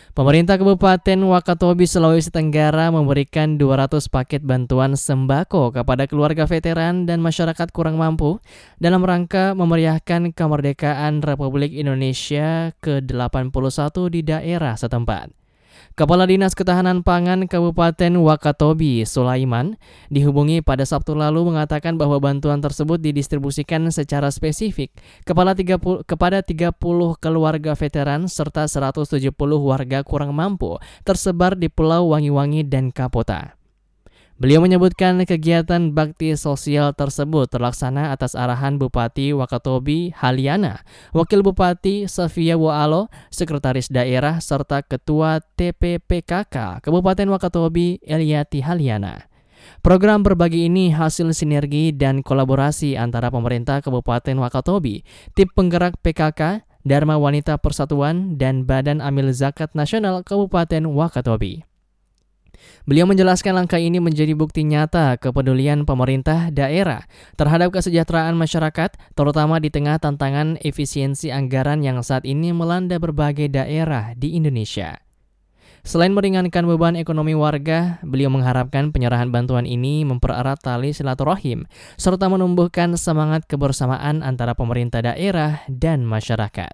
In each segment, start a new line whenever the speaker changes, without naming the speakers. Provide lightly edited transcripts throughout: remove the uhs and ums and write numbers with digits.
Pemerintah Kabupaten Wakatobi, Sulawesi Tenggara memberikan 200 paket bantuan sembako kepada keluarga veteran dan masyarakat kurang mampu dalam rangka memeriahkan kemerdekaan Republik Indonesia ke-81 di daerah setempat. Kepala Dinas Ketahanan Pangan Kabupaten Wakatobi, Sulaiman, dihubungi pada Sabtu lalu mengatakan bahwa bantuan tersebut didistribusikan secara spesifik kepada 30 keluarga veteran serta 170 warga kurang mampu tersebar di Pulau Wangi-Wangi dan Kapota. Beliau menyebutkan kegiatan bakti sosial tersebut terlaksana atas arahan Bupati Wakatobi Haliana, Wakil Bupati Safia Waalo, Sekretaris Daerah, serta Ketua TPPKK Kabupaten Wakatobi Eliati Haliana. Program berbagi ini hasil sinergi dan kolaborasi antara pemerintah Kabupaten Wakatobi, tim penggerak PKK, Dharma Wanita Persatuan, dan Badan Amil Zakat Nasional Kabupaten Wakatobi. Beliau menjelaskan langkah ini menjadi bukti nyata kepedulian pemerintah daerah terhadap kesejahteraan masyarakat, terutama di tengah tantangan efisiensi anggaran yang saat ini melanda berbagai daerah di Indonesia. Selain meringankan beban ekonomi warga, beliau mengharapkan penyerahan bantuan ini mempererat tali silaturahim serta menumbuhkan semangat kebersamaan antara pemerintah daerah dan masyarakat.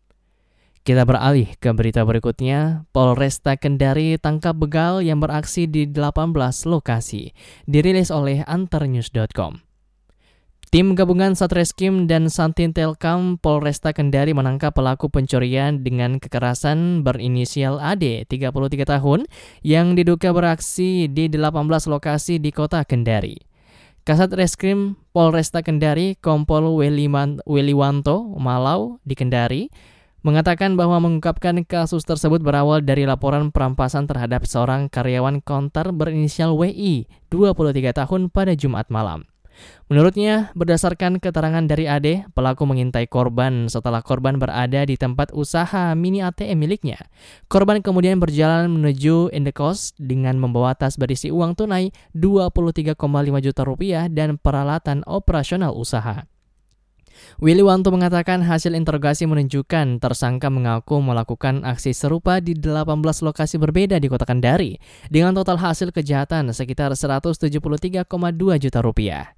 Kita beralih ke berita berikutnya. Polresta Kendari tangkap begal yang beraksi di 18 lokasi. Dirilis oleh antarnews.com. Tim gabungan Satreskrim dan Santintelkam Polresta Kendari menangkap pelaku pencurian dengan kekerasan berinisial AD, 33 tahun, yang diduga beraksi di 18 lokasi di kota Kendari. Kasat Reskrim Polresta Kendari, Kompol Weliwanto Malau di Kendari, mengatakan bahwa mengungkapkan kasus tersebut berawal dari laporan perampasan terhadap seorang karyawan konter berinisial WI, 23 tahun pada Jumat malam. Menurutnya, berdasarkan keterangan dari Ade, pelaku mengintai korban setelah korban berada di tempat usaha mini ATM miliknya. Korban kemudian berjalan menuju Indekos dengan membawa tas berisi uang tunai 23,5 juta rupiah dan peralatan operasional usaha. Wiliwanto mengatakan hasil interogasi menunjukkan tersangka mengaku melakukan aksi serupa di 18 lokasi berbeda di kota Kendari dengan total hasil kejahatan sekitar 173,2 juta rupiah.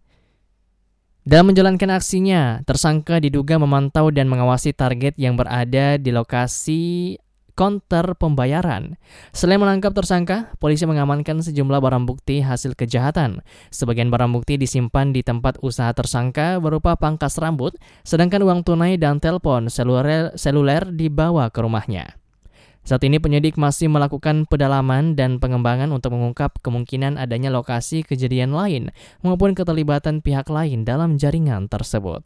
Dalam menjalankan aksinya, tersangka diduga memantau dan mengawasi target yang berada di lokasi konter pembayaran. Selain menangkap tersangka, polisi mengamankan sejumlah barang bukti hasil kejahatan. Sebagian barang bukti disimpan di tempat usaha tersangka berupa pangkas rambut, sedangkan uang tunai dan telepon seluler dibawa ke rumahnya. Saat ini penyidik masih melakukan pendalaman dan pengembangan untuk mengungkap kemungkinan adanya lokasi kejadian lain maupun keterlibatan pihak lain dalam jaringan tersebut.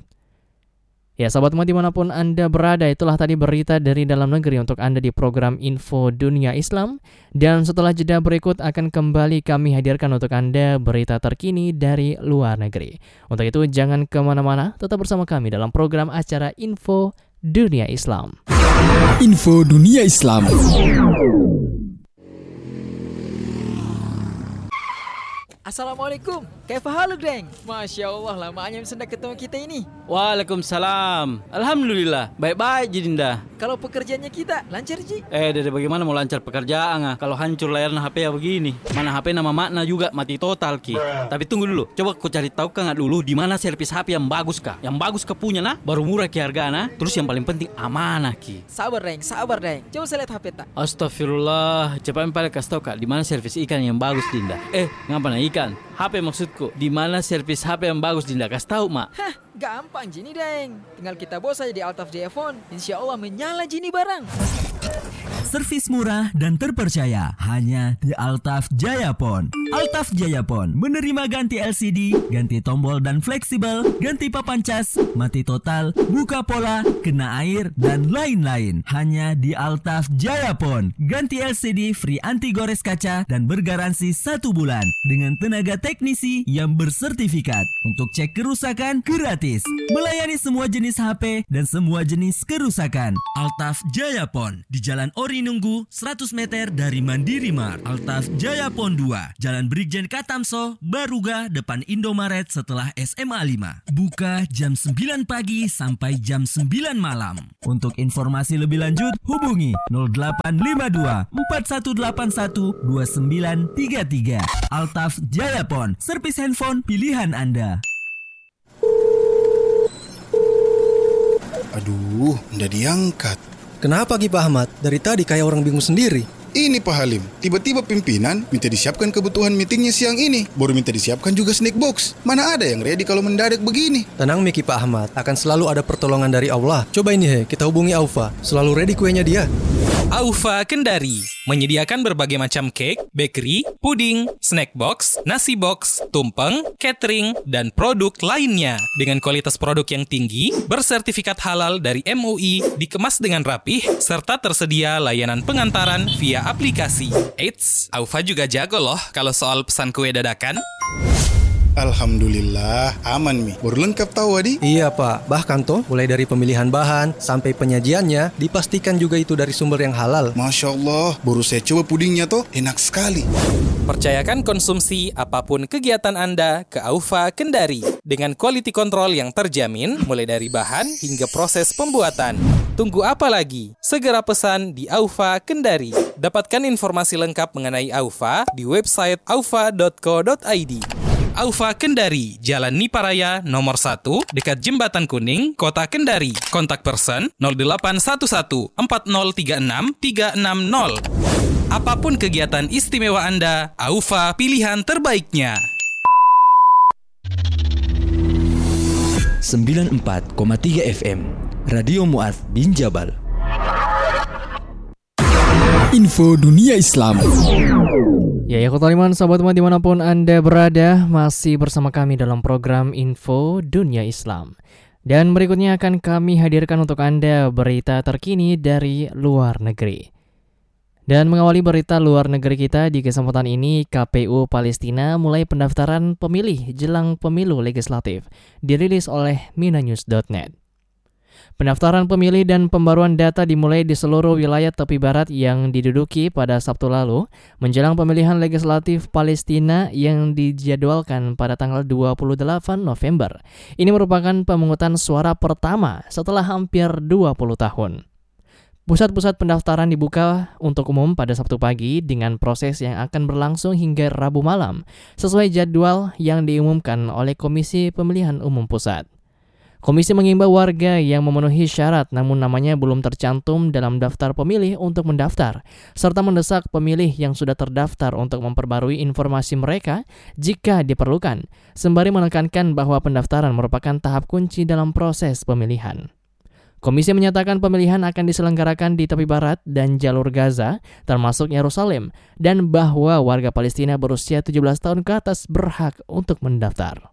Ya, sahabat Mati dimanapun Anda berada, itulah tadi berita dari dalam negeri untuk Anda di program Info Dunia Islam. Dan setelah jeda berikut akan kembali kami hadirkan untuk Anda berita terkini dari luar negeri. Untuk itu jangan kemana-mana, tetap bersama kami dalam program acara Info Dunia Islam.
Info Dunia Islam.
Assalamualaikum, kaifa haluk deng? Masya Allah, lamanya bisa ketemu kita ini.
Waalaikumsalam. Alhamdulillah, baik-baik Jidinda.
Kalau pekerjaannya kita lancar Ji?
Dede bagaimana mau lancar pekerjaan kalau hancur layarnya HP ya begini. Mana HP nama makna juga mati total Ki. Tapi tunggu dulu, coba kau cari tahu kan dulu di mana servis HP yang bagus kah? Yang bagus kah punya nah, baru murah Ki hargana. Terus yang paling penting amanah Ki.
Sabar deng. Coba saya lihat HP tak.
Astagfirullah, coba yang paling kasih tahu Kak, di mana servis ikan yang bagus Dinda? Ngapa na ikan? HP maksudku. Di mana servis HP yang bagus Dinda? Kasih tahu mak.
Hah, gampang Jini deng. Tinggal kita bawa saja di Altaf Jaya Phone. Insya Allah menyala Jini barang.
Servis murah dan terpercaya hanya di Altaf Jaya Phone. Altaf Jaya Phone menerima ganti LCD, ganti tombol dan fleksibel, ganti papan cas, mati total, buka pola, kena air, dan lain-lain. Hanya di Altaf Jaya Phone. Ganti LCD free anti gores kaca dan bergaransi 1 bulan dengan tenaga teknisi yang bersertifikat. Untuk cek kerusakan gratis. Melayani semua jenis HP dan semua jenis kerusakan. Altaf Jaya Phone di Jalan Orin Nunggu 100 meter dari Mandiri Mart, Altaf Jaya Pon 2, Jalan Brigjen Katamso, Baruga, depan Indomaret setelah SMA 5. Buka jam 9 pagi sampai jam 9 malam. Untuk informasi lebih lanjut, hubungi 0852 4181 2933. Altaf Jaya Pon, servis handphone pilihan Anda.
Aduh, nggak diangkat.
Kenapa Ki Pak Ahmad? Dari tadi kayak orang bingung sendiri.
Ini Pak Halim, tiba-tiba pimpinan minta disiapkan kebutuhan meetingnya siang ini. Baru minta disiapkan juga snack box. Mana ada yang ready kalau mendadak begini?
Tenang Ki Pak Ahmad, akan selalu ada pertolongan dari Allah. Coba ini kita hubungi Aufa. Selalu ready kuenya dia.
Aufa Kendari menyediakan berbagai macam cake, bakery, puding, snack box, nasi box, tumpeng, catering, dan produk lainnya. Dengan kualitas produk yang tinggi, bersertifikat halal dari MUI, dikemas dengan rapih, serta tersedia layanan pengantaran via aplikasi. Eits, Aufa juga jago loh kalau soal pesan kue dadakan.
Alhamdulillah, aman Mi. Baru lengkap tahu Adi?
Iya Pak, bahkan toh mulai dari pemilihan bahan sampai penyajiannya dipastikan juga itu dari sumber yang halal.
Masya Allah, baru saya coba pudingnya toh, enak sekali.
Percayakan konsumsi apapun kegiatan Anda ke Aufa Kendari dengan quality control yang terjamin mulai dari bahan hingga proses pembuatan. Tunggu apa lagi? Segera pesan di Aufa Kendari. Dapatkan informasi lengkap mengenai Aufa di website aufa.co.id. Aufa Kendari, Jalan Niparaya nomor 1, dekat Jembatan Kuning, Kota Kendari. Kontak person 0811 4036 360. Apapun kegiatan istimewa Anda, Aufa pilihan terbaiknya.
94,3 FM Radio Mu'adz bin Jabal. Info Dunia Islam.
Ya, Khotoliman, sahabat umat dimanapun Anda berada, masih bersama kami dalam program Info Dunia Islam. Dan berikutnya akan kami hadirkan untuk Anda berita terkini dari luar negeri. Dan mengawali berita luar negeri kita di kesempatan ini, KPU Palestina mulai pendaftaran pemilih jelang pemilu legislatif, dirilis oleh minanews.net. Pendaftaran pemilih dan pembaruan data dimulai di seluruh wilayah tepi barat yang diduduki pada Sabtu lalu, menjelang pemilihan legislatif Palestina yang dijadwalkan pada tanggal 28 November. Ini merupakan pemungutan suara pertama setelah hampir 20 tahun. Pusat-pusat pendaftaran dibuka untuk umum pada Sabtu pagi dengan proses yang akan berlangsung hingga Rabu malam, sesuai jadwal yang diumumkan oleh Komisi Pemilihan Umum Pusat. Komisi mengimbau warga yang memenuhi syarat namun namanya belum tercantum dalam daftar pemilih untuk mendaftar, serta mendesak pemilih yang sudah terdaftar untuk memperbarui informasi mereka jika diperlukan, sembari menekankan bahwa pendaftaran merupakan tahap kunci dalam proses pemilihan. Komisi menyatakan pemilihan akan diselenggarakan di tepi barat dan jalur Gaza, termasuk Yerusalem, dan bahwa warga Palestina berusia 17 tahun ke atas berhak untuk mendaftar.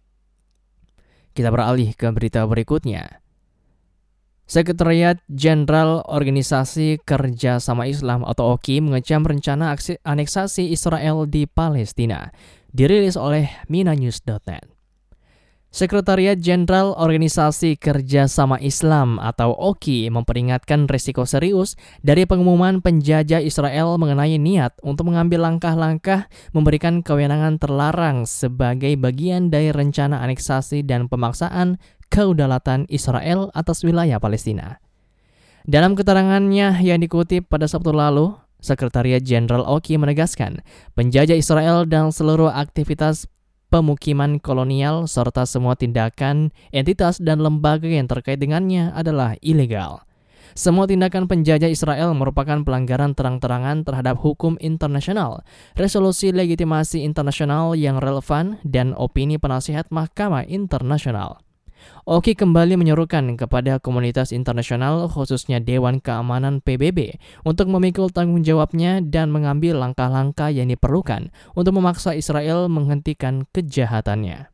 Kita beralih ke berita berikutnya. Sekretariat Jenderal Organisasi Kerjasama Islam atau OKI mengecam rencana aneksasi Israel di Palestina, dirilis oleh minanews.net. Sekretariat Jenderal Organisasi Kerjasama Islam atau OKI memperingatkan risiko serius dari pengumuman penjajah Israel mengenai niat untuk mengambil langkah-langkah memberikan kewenangan terlarang sebagai bagian dari rencana aneksasi dan pemaksaan kedaulatan Israel atas wilayah Palestina. Dalam keterangannya yang dikutip pada Sabtu lalu, Sekretariat Jenderal OKI menegaskan penjajah Israel dan seluruh aktivitas pemukiman kolonial serta semua tindakan, entitas, dan lembaga yang terkait dengannya adalah ilegal. Semua tindakan penjajah Israel merupakan pelanggaran terang-terangan terhadap hukum internasional, resolusi legitimasi internasional yang relevan, dan opini penasihat Mahkamah Internasional. OKI kembali menyerukan kepada komunitas internasional, khususnya Dewan Keamanan PBB, untuk memikul tanggung jawabnya dan mengambil langkah-langkah yang diperlukan untuk memaksa Israel menghentikan kejahatannya.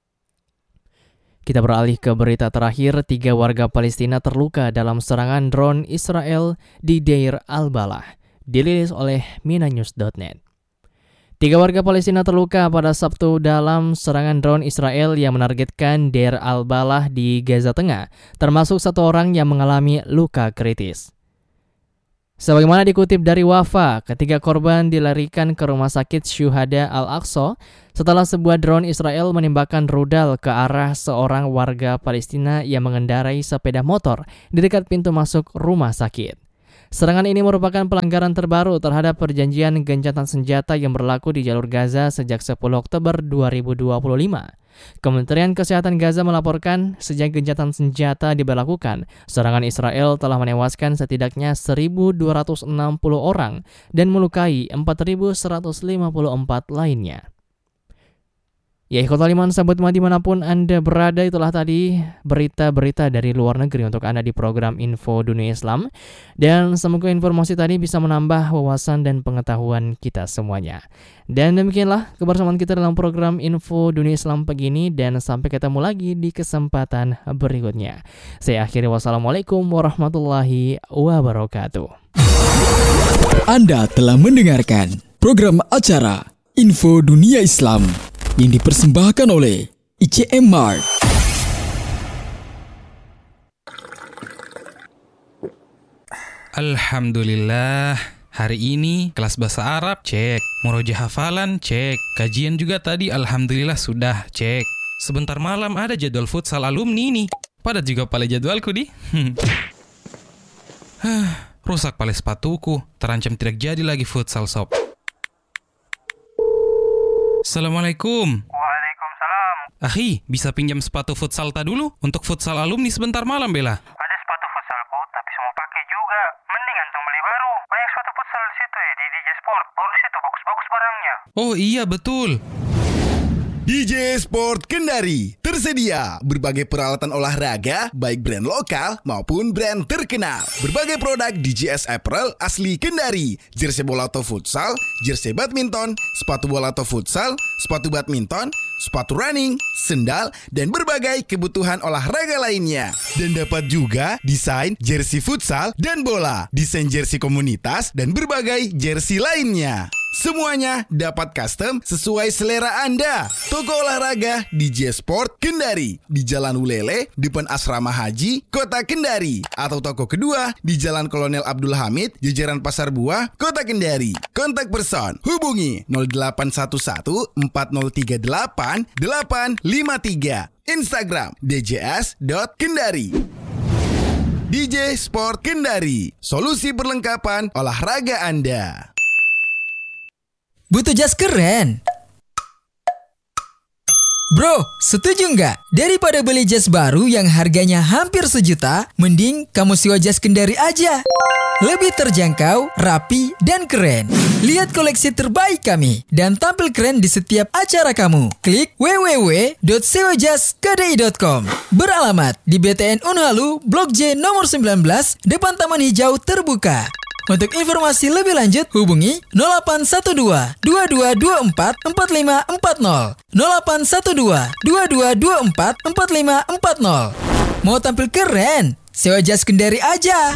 Kita beralih ke berita terakhir, 3 warga Palestina terluka dalam serangan drone Israel di Deir al-Balah, dirilis oleh minanews.net. 3 warga Palestina terluka pada Sabtu dalam serangan drone Israel yang menargetkan Deir al-Balah di Gaza Tengah, termasuk 1 orang yang mengalami luka kritis. Sebagaimana dikutip dari Wafa, ketiga korban dilarikan ke rumah sakit Syuhada Al-Aqsa setelah sebuah drone Israel menembakkan rudal ke arah seorang warga Palestina yang mengendarai sepeda motor di dekat pintu masuk rumah sakit. Serangan ini merupakan pelanggaran terbaru terhadap perjanjian gencatan senjata yang berlaku di jalur Gaza sejak 10 Oktober 2025. Kementerian Kesehatan Gaza melaporkan sejak gencatan senjata diberlakukan, serangan Israel telah menewaskan setidaknya 1.260 orang dan melukai 4.154 lainnya. Ya, ikhwatal iman, sahabat Madi dimanapun Anda berada, itulah tadi berita-berita dari luar negeri untuk Anda di program Info Dunia Islam. Dan semoga informasi tadi bisa menambah wawasan dan pengetahuan kita semuanya. Dan demikianlah kebersamaan kita dalam program Info Dunia Islam pagi ini, dan sampai ketemu lagi di kesempatan berikutnya. Saya akhiri, wassalamualaikum warahmatullahi wabarakatuh.
Anda telah mendengarkan program acara Info Dunia Islam yang dipersembahkan oleh ICM Mart.
Alhamdulillah, hari ini kelas bahasa Arab cek, murojaah hafalan cek, kajian juga tadi alhamdulillah sudah cek. Sebentar malam ada jadwal futsal alumni nih. Padat juga pale jadwalku di. Rusak pale sepatuku, terancam tidak jadi lagi futsal sob. Assalamualaikum.
Waalaikumsalam.
Akhi, bisa pinjam sepatu futsal ta dulu? Untuk futsal alumni sebentar malam, Bella.
Ada sepatu futsalku, tapi semua pakai juga. Mending antum beli baru. Banyak sepatu futsal di situ ya, di DJ Sport. Bonus itu bagus-bagus barangnya.
Oh iya, betul.
DJ Sport Kendari tersedia berbagai peralatan olahraga baik brand lokal maupun brand terkenal. Berbagai produk DJS Apparel asli Kendari, jersey bola atau futsal, jersey badminton, sepatu bola atau futsal, sepatu badminton, sepatu running, sendal, dan berbagai kebutuhan olahraga lainnya. Dan dapat juga desain jersey futsal dan bola, desain jersey komunitas, dan berbagai jersey lainnya. Semuanya dapat custom sesuai selera Anda. Toko olahraga DJ Sport Kendari di Jalan Ulele, depan Asrama Haji, Kota Kendari. Atau toko kedua di Jalan Kolonel Abdul Hamid, jajaran Pasar Buah, Kota Kendari. Kontak person hubungi 0811 4038 853. Instagram djs.kendari. DJ Sport Kendari, solusi perlengkapan olahraga Anda.
Butuh jas keren? Bro, setuju nggak? Daripada beli jas baru yang harganya hampir 1 juta, mending kamu sewa jas Kendari aja. Lebih terjangkau, rapi, dan keren. Lihat koleksi terbaik kami dan tampil keren di setiap acara kamu. Klik www.sewajasKDI.com. Beralamat di BTN Unhalu, Blok J nomor 19, depan Taman Hijau Terbuka. Untuk informasi lebih lanjut, hubungi 0812 2224 4540. 0812 2224 4540. Mau tampil keren? Sewa jas Kendari aja.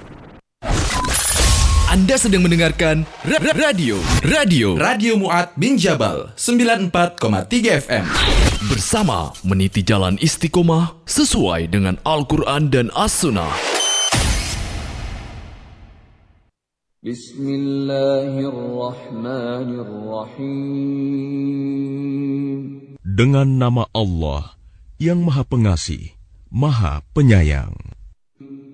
Anda sedang mendengarkan Radio
Mu'ad bin Jabal 94,3 FM.
bersama meniti jalan istiqomah sesuai dengan Al-Quran dan As-Sunnah.
Bismillahirrahmanirrahim. Dengan nama Allah yang Maha Pengasih, Maha Penyayang.